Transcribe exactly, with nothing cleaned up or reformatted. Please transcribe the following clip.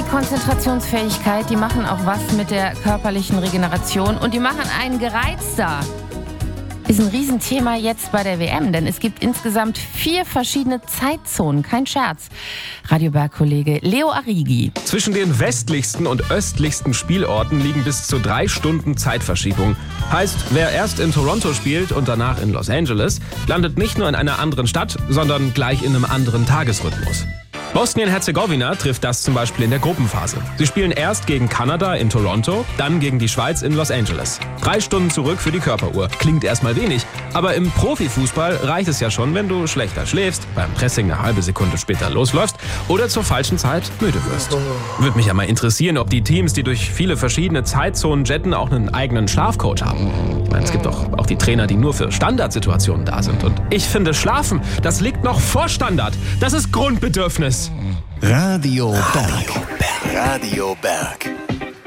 Konzentrationsfähigkeit, die machen auch was mit der körperlichen Regeneration und die machen einen gereizter. Ist ein Riesenthema jetzt bei der W M, denn es gibt insgesamt vier verschiedene Zeitzonen, kein Scherz. Radio Berg-Kollege Leo Arrighi. Zwischen den westlichsten und östlichsten Spielorten liegen bis zu drei Stunden Zeitverschiebung. Heißt, wer erst in Toronto spielt und danach in Los Angeles, landet nicht nur in einer anderen Stadt, sondern gleich in einem anderen Tagesrhythmus. Bosnien-Herzegowina trifft das zum Beispiel in der Gruppenphase. Sie spielen erst gegen Kanada in Toronto, dann gegen die Schweiz in Los Angeles. Drei Stunden zurück für die Körperuhr. Klingt erstmal wenig, aber im Profifußball reicht es ja schon, wenn du schlechter schläfst, beim Pressing eine halbe Sekunde später losläufst oder zur falschen Zeit müde wirst. Würde mich ja mal interessieren, ob die Teams, die durch viele verschiedene Zeitzonen jetten, auch einen eigenen Schlafcoach haben. Ich meine, es gibt doch auch die Trainer, die nur für Standardsituationen da sind. Und ich finde, Schlafen, das liegt noch vor Standard. Das ist Grundbedürfnis. Radio Berg. Radio Berg.